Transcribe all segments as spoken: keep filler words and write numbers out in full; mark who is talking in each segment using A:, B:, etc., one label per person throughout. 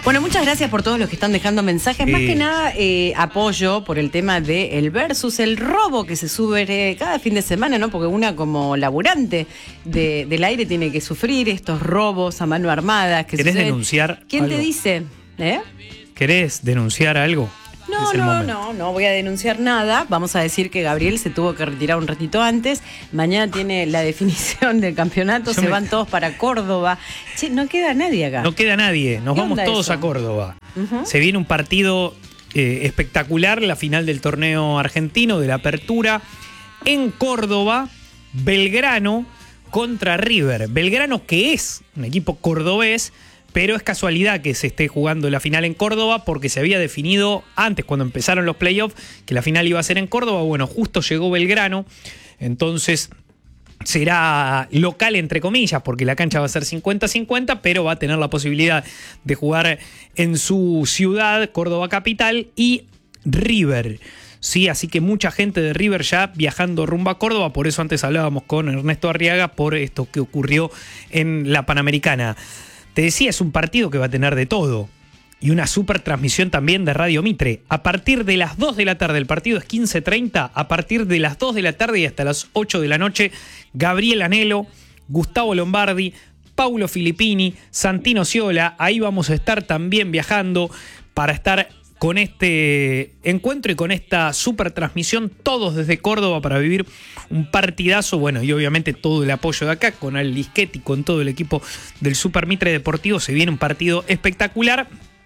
A: Bueno, muchas gracias por todos los que están dejando mensajes.
B: Sí.
A: Más que nada, eh, apoyo por el tema del versus, el robo que se sube eh, cada fin de semana, ¿no? Porque una como laburante de, del aire tiene que sufrir estos robos a mano armada. Que
B: ¿Querés
A: suceden.
B: denunciar
A: ¿Quién
B: algo?
A: te dice? ¿Eh?
B: ¿Querés denunciar algo?
A: No,
B: Es el
A: no,
B: momento.
A: no, no voy a denunciar nada. Vamos a decir que Gabriel se tuvo que retirar un ratito antes. Mañana tiene la definición del campeonato.
B: Yo
A: se
B: me-
A: van todos para Córdoba. Che, no queda nadie acá.
B: No queda nadie, nos
A: ¿Qué
B: vamos
A: onda
B: todos
A: eso?
B: a Córdoba.
A: Ujú.
B: Se viene un partido eh, espectacular, la final del torneo argentino de la Apertura en Córdoba, Belgrano contra River. Belgrano, que es un equipo cordobés, pero es casualidad que se esté jugando la final en Córdoba porque se había definido antes, cuando empezaron los playoffs, que la final iba a ser en Córdoba. Bueno, justo llegó Belgrano, entonces será local entre comillas porque la cancha va a ser cincuenta cincuenta, pero va a tener la posibilidad de jugar en su ciudad, Córdoba capital, y River. Sí, así que mucha gente de River ya viajando rumbo a Córdoba, por eso antes hablábamos con Ernesto Arriaga por esto que ocurrió en la Panamericana. Te decía, es un partido que va a tener de todo. Y una super transmisión también de Radio Mitre. A partir de las dos de la tarde, el partido es quince treinta. A partir de las dos de la tarde y hasta las ocho de la noche, Gabriel Anelo, Gustavo Lombardi, Paulo Filippini, Santino Ciola. Ahí vamos a estar también viajando para estar con este encuentro y con esta super transmisión, todos desde Córdoba para vivir un partidazo. Bueno, y obviamente todo el apoyo de acá, con Al Lisquetti, con todo el equipo del Super Mitre Deportivo. Se viene un partido espectacular.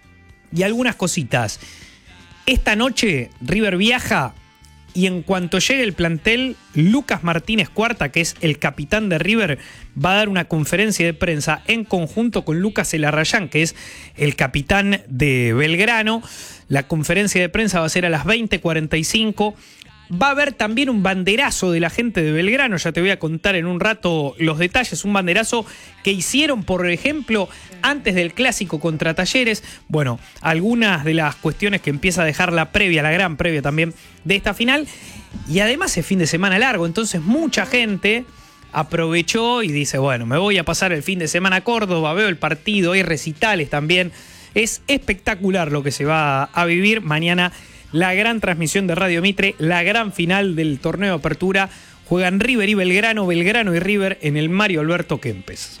B: Y algunas cositas. Esta noche River viaja y en cuanto llegue el plantel, Lucas Martínez Cuarta, que es el capitán de River, va a dar una conferencia de prensa en conjunto con Lucas Elarrayán, que es el capitán de Belgrano. La conferencia de prensa va a ser a las veinte cuarenta y cinco. Va a haber también un banderazo de la gente de Belgrano, ya te voy a contar en un rato los detalles, un banderazo que hicieron, por ejemplo, antes del clásico contra Talleres. Bueno, algunas de las cuestiones que empieza a dejar la previa, la gran previa también de esta final. Y además es fin de semana largo, entonces mucha gente aprovechó y dice, bueno, me voy a pasar el fin de semana a Córdoba, veo el partido, hay recitales también. Es espectacular lo que se va a vivir mañana. La gran transmisión de Radio Mitre, la gran final del torneo de apertura. Juegan River y Belgrano, Belgrano y River en el Mario Alberto Kempes.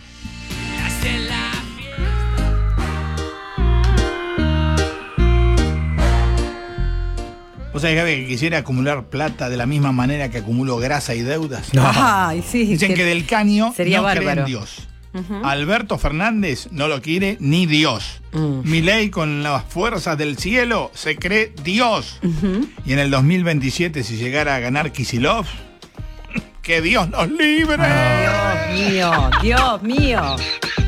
C: ¿Vos sabés, Gaby, que quisiera acumular plata de la misma manera que acumulo grasa y deudas?
B: No.
A: Ay, sí.
C: Dicen que,
A: que
C: Del Caño
A: sería
C: no cree
A: bárbaro.
C: en Dios.
A: Ujú.
C: Alberto Fernández no lo quiere ni Dios.
A: Mm.
C: Milei, con las fuerzas del cielo, se cree Dios.
A: Ujú.
C: Y en el dos mil veintisiete, si llegara a ganar Kicillof, ¡que Dios nos libre!
A: Dios mío, Dios mío.